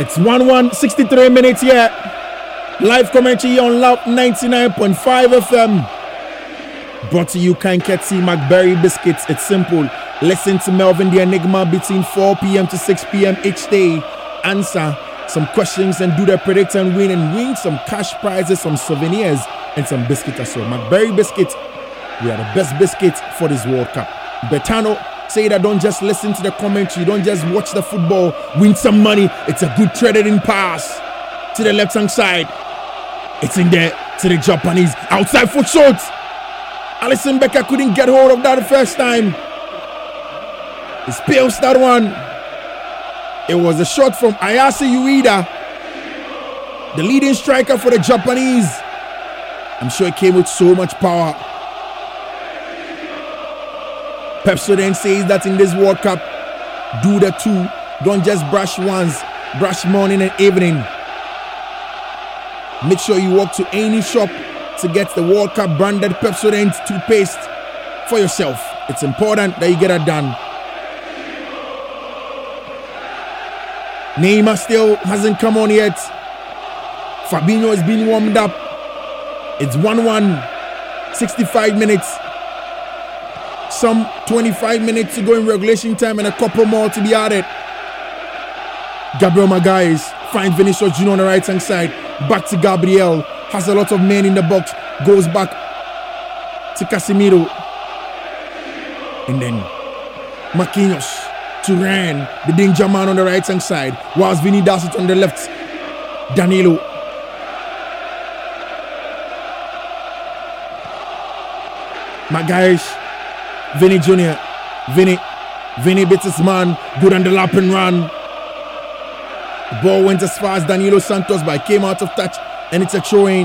It's 1-1, 63 minutes here. Live commentary on Love 99.5 FM. Brought to you, Kanketsi McBerry Biscuits. It's simple. Listen to Melvin the Enigma between 4 p.m. to 6 p.m. each day. Answer some questions and do the predict and win some cash prizes, some souvenirs, and some biscuits as well. McBerry Biscuits, we are the best biscuits for this World Cup. Betano say that don't just listen to the commentary, don't just watch the football, win some money. It's a good threaded in pass to the left hand side. It's in there to the Japanese outside foot shots. Alisson Becker couldn't get hold of that the first time. He spills that one. It was a shot from Ayase Ueda, the leading striker for the Japanese. I'm sure it came with so much power. Pepsodent says that in this World Cup, do the two. Don't just brush once, brush morning and evening. Make sure you walk to any shop to get the World Cup branded Pepsodent toothpaste for yourself. It's important that you get that done. Neymar still hasn't come on yet. Fabinho has been warmed up. It's 1-1, 65 minutes. Some 25 minutes to go in regulation time and a couple more to be added. Gabriel Magalhaes finds Vinicius Junior on the right hand side. Back to Gabriel. Has a lot of men in the box. Goes back to Casemiro. And then Marquinhos. Turan, the danger man on the right hand side. Whilst Vinny does it on the left. Danilo. Magalhaes. Vinny Jr. Vinny beats his man. Good on the lap and run. The ball went as far as Danilo Santos, but it came out of touch and it's a throw-in.